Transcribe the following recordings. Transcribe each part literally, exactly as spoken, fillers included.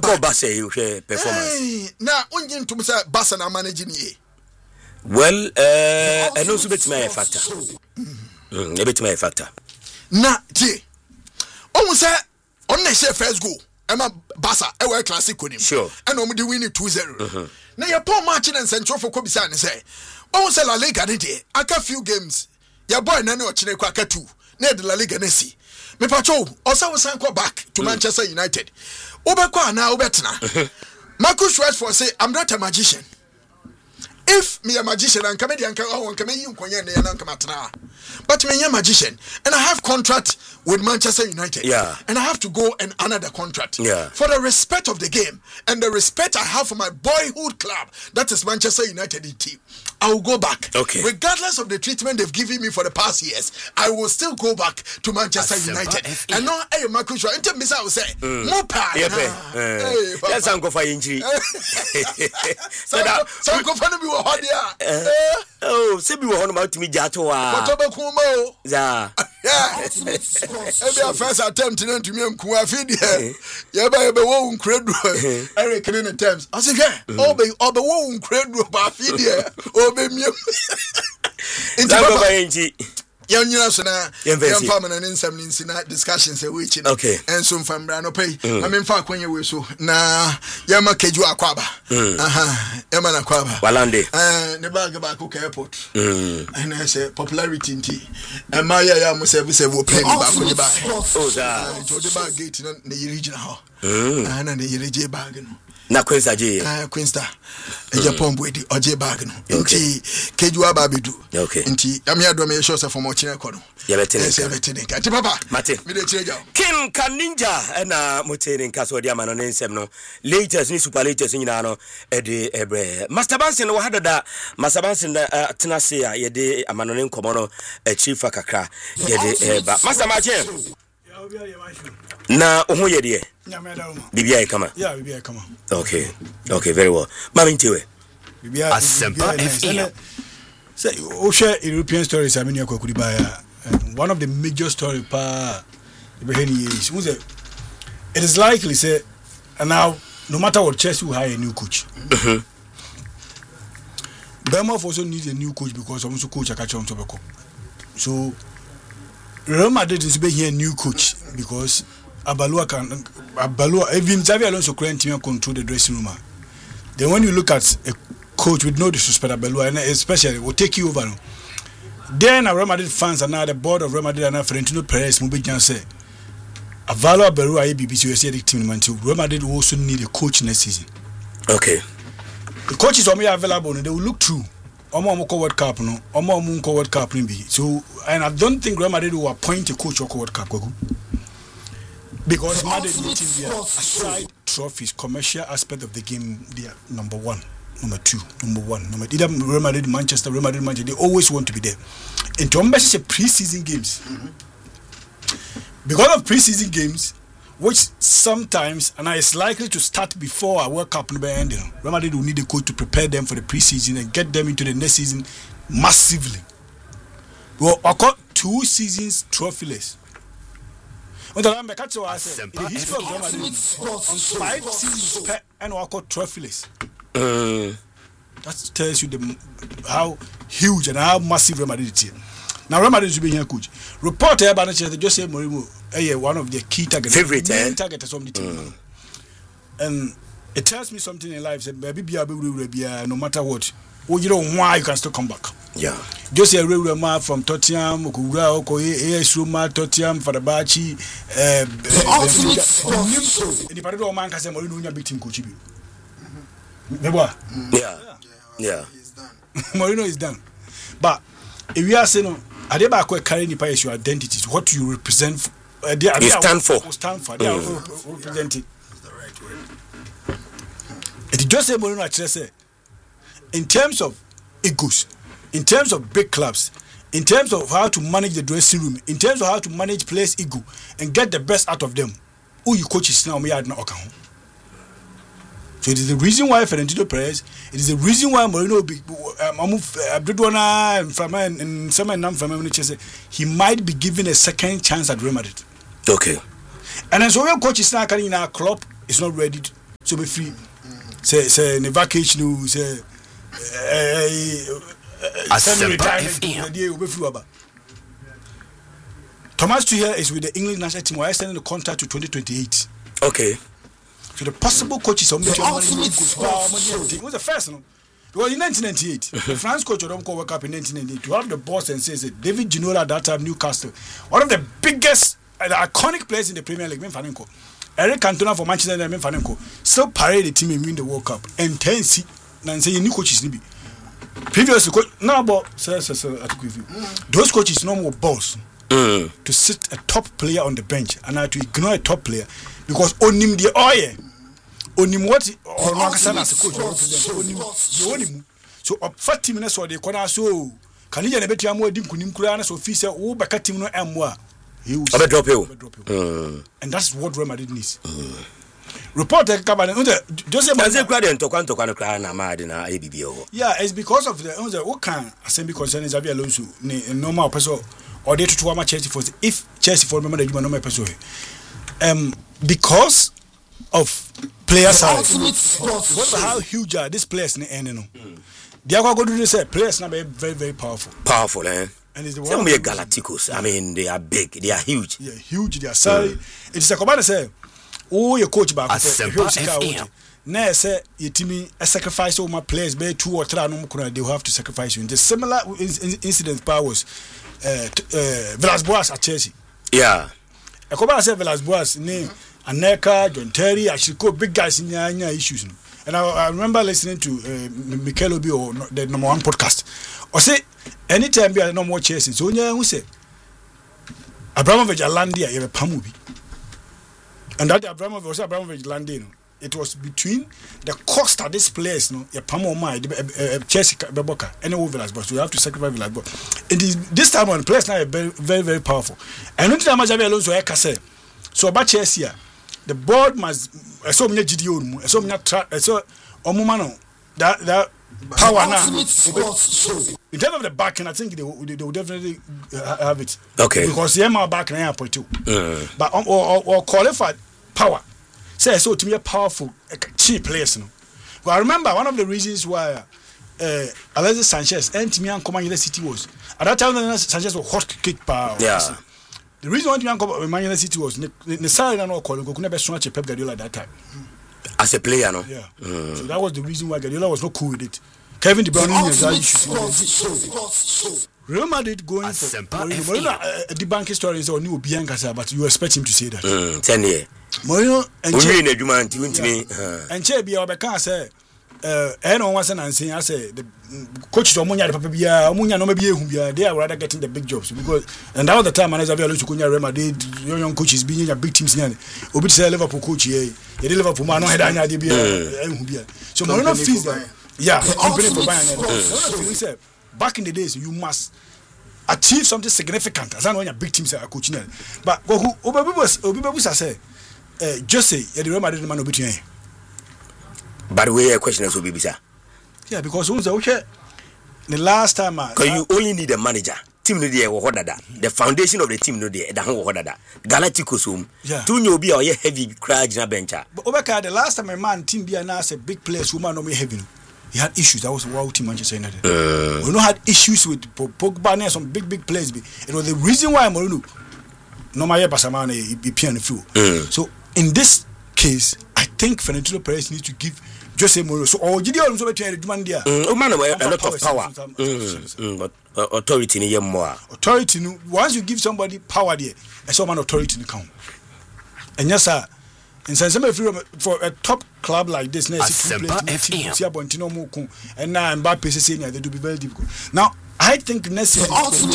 call Barca you performance. Now, when you to say Barca na managing ye. Well, uh, I know so bit my factor. Mm, a bit my factor. Na, T. Almost say on the say first goal. Emma Barca, a world classic with him. Sure. And on the winning two zero. Now, your poor matching and central for Kobe San say, oh, say La Liga, I got few games. Your boy Nano Chinequaka two, near the La Liga Nessi. Me pacho, also was sent back to Manchester United. Obekwa na Obetna. Marcus Rashford say, I'm not a magician. If me a magician and comedian can oh come you but me a magician and I have contract with Manchester United. Yeah. And I have to go and honor the contract. Yeah. For the respect of the game and the respect I have for my boyhood club, that is Manchester United team. I will go back. Okay. Regardless of the treatment they've given me for the past years, I will still go back to Manchester As United. And no, hey, Marcus, I will say, Mopa. That's uncle for injury. So, go for me. Oh, say we were on about me Jatoa. Whatever Kumo. Yeah. Every first attempt to me and Kuafidi. Yaba won't credit. Eric in the terms. I said, yeah, Obey, Obey won't credit. Obey me. Into young Yasana, young farmer and in some discussions a witch. Okay. And some from Brano pay. I mean, fuck when you were so. Nah, Yama Keju Aquaba. Aha, Yamana Aquaba. Walande. And the bag about Cook Airport. And I say popularity in tea. And Maya Yamusa will play back on the bag. Oh, that. To the bag gate in the regional. And the J bag. Na Queensta J. Ah, Queensta. E Japan boydi oje bag no. Nti Kejua Babidu. Okay. Nti amia do me show se for mo chine ko no. Ya betene. Ya betene. Ati papa. Mate. Me de chire jaw. King Kaninja na motere nka so de amano ne nsem no. Latest ni superlatest nyina no e de ebre. Master Bansin wo hadada. Master Bansin na tena se ya ye de amano ne nkomo no e chief kakra ye de eba. Master Mache. Na oho ye de. Bibia kama. Yeah, Bibia kama. Okay. Okay, very well. Mami ntiwe. Bibia Asempa F M. Say o share European stories I mean you could buy one of the major story pa is it is likely say and now no matter what Chelsea will hire a new coach. Mhm. Bournemouth also needs a new coach because also coach Akacha on Tobacco. So Real Madrid is be here a new coach because Abalua can Abalua even Xavi Alonso can't control the dressing room. Then when you look at a coach with no disrespect Abalua and especially will take you over. Then a Real Madrid fans and now the board of Real Madrid and Florentino Perez Mubi can say Abalua Abalua A B B C U S A team until Real Madrid will also need a coach next season. Okay. The coaches are available and they will look through. Omo Omo World Cup no. Omo Omo World Cup no be. So and I don't think Real Madrid will appoint a coach for World Cup. Because Madrid team there aside trophies, commercial aspect of the game, they are number one, number two, number one, number either Real Madrid, Manchester, Real Madrid, Manchester, they always want to be there. And to remember say pre-season games. Mm-hmm. Because of pre-season games, which sometimes and it's likely to start before a World Cup number ending. Real Madrid will need a coach to prepare them for the pre-season and get them into the next season massively. Well, I got two seasons trophyless. On the line, I said, the history of Real Madrid on five seasons per and I got trophyless. Uh, that tells you the how huge and how massive Real Madrid is. Now Real Madrid is being here coach. Report here, but just say Mourinho, eh, one of the key targets, favorite, main eh? targets of the team. Mm. And it tells me something in life. Say, baby, be no matter what, oh, you know why you can still come back. Yeah. Just a real man from Tottenham, Okura, Okoye, A S Roma, Tottenham, Fenerbahce, eh, and if I don't man can say Mourinho big team coach. Yeah. Yeah. Mourinho is done. But if we are saying Adeba carrying the your identity, what do you represent? Uh, they, you stand for. Stand for. They are mm. representing. That's the right word. It just say Mourinho actually say, in terms of egos, in terms of big clubs, in terms of how to manage the dressing room, in terms of how to manage players' ego and get the best out of them, who you coach is now me at no account. So it is the reason why Florentino Perez, it is the reason why Mourinho be and some and from he might be given a second chance at Real Madrid. Okay. And as well coach is now carrying our club is not ready to, so be free say say ne vacation say eh semi retirement dey be free aba. Thomas Tuchel is with the English national team. Why extending the contract to twenty twenty-eight? Okay. So the possible coaches of the was the first, no? Because in nineteen ninety-eight, the France coach of the World Cup in nineteen ninety-eight, to have the boss and says that David Ginola at that time, Newcastle, one of the biggest, uh, the iconic players in the Premier League, Menfanenko, Eric Cantona for Manchester United, Menfanenko, still parade the team and win the World Cup. And ten C, and say new coaches, Nibi. Previously, coach, now about, sir, sir, sir, those coaches no more boss. Mm. To sit a top player on the bench and I to ignore a top player because onim the oye onim what or no as a coach onim onim so up forty minutes or the corner so can you get a more dim kunim kura so fi say wo baka team no amwa he will drop you mm. And that's what Real Madrid needs. Mm. Report that Kabane Jose Manze kwade ntokwa ntokwa no kra na ma de na A B B o. Yeah, it's because of the what can assembly concerning Xabi Alonso ne normal person or they to to Chelsea for if Chelsea for remember the normal person um because of player size because of how huge are these players in the end, you know. Mm. They are going to do this players now very very powerful powerful eh and it's the one of Galacticos. I mean they are big, they are huge. Yeah, huge, they are sorry. Mm. It's a command say oh your coach back now say your team a sacrifice all my players be two or three no they will have to sacrifice you. The similar incident powers uh, uh, Villas-Boas at Chelsea. Yeah. I come and say Villas-Boas name Aneka, John Terry, Ashiko, big guys in your issues. And I, I remember listening to uh, Mikel Obi or the number one podcast. Or say anytime we are no more Chelsea. So yeah, who say Abramovich Alandia, you have a pamubi. And that Abramovich was Abramovich Landino. It was between the cost of this place, no, a pamo my Chelsea Beboka, any over Villas-Boas. So you have to sacrifice Villas-Boas. It is this time on the place now very very very powerful. And when time Xabi Alonso I can say, so about Chelsea, the board must so many G D O, so many so omumano that that power now. In terms of the backing, I think they will, they will definitely have it. Okay. Because the M R back now point two. But um, or, or, or qualified power. Say so to be a powerful, uh, cheap players. No? Well, I remember one of the reasons why uh, Alexis Sanchez and Timian Manchester City was at that time. Sanchez was hot kick power. Yeah. The reason why Timian Manchester City was the salary no call go never so much Pep Guardiola at that time. As a player, no. Yeah. Mm. So that was the reason why Guardiola was not cool with it. Kevin De Bruyne is that Real Madrid going for Mourinho. The bank story is on new Bianca, but you expect him to say that. Mm, ten years. Mourinho and Che na djuma nti ntimi and Che bia obeka say eh eh no wan say na say I say the coach to omunya the papa bia omunya no ma bia ehu bia they are rather getting the big jobs because and that was the time manager Xabi Alonso kunya Real Madrid young, young coaches being your big teams now obi say Liverpool coach here the Liverpool man no head anya dey bia ehu bia so Mourinho feels that yeah company for buying say back in the days you must achieve something significant as I know your big teams are coaching but who obi was obi be say Uh, just say the Real Madrid man between. By the way, a question is will be sir. Yeah, because who's okay. The last time, because you only need a manager. Team no there what that. The foundation of the team no there. That what that. Galacticos home. Yeah. Two no be or heavy crowd na bench. But Obeka the last time a man team be announced a big players woman no me heavy. He had issues. That was why team Manchester United. Uh, we no had issues with Pogba and some big big players. It was the reason why Mourinho no my Basamane he piano through. So in this case, I think Florentino Perez needs to give Jose Mourinho. So, or Gideon also between the demand there. Oh man, a lot of power, mm, mm, but uh, authority in more. Authority, once you give somebody power there, I saw man authority in count. And yes, sir, in some for a top club like this, and now Mbappe saying they do be very difficult. Now, I think next year,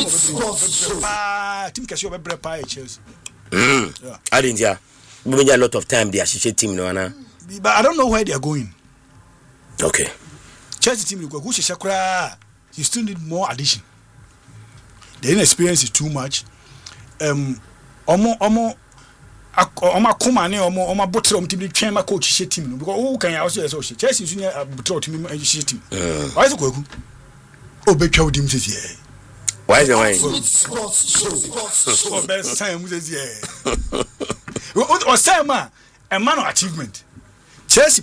team can show a better pie Chelsea. Mm. I didn't hear. We a lot of time they associate team no ana. But I don't know where they are going. Okay. Chelsea team go who shakra. You still need more addition. The inexperience is too much. Um omo omo omo kuma ne omo omo botre om team twen ma coach she team no because who can also say Chelsea so near botre team she team. Why is it go? Oh be twa dim say here. Why is it why? Oh best time say here. Or say man a man of achievement. Chelsea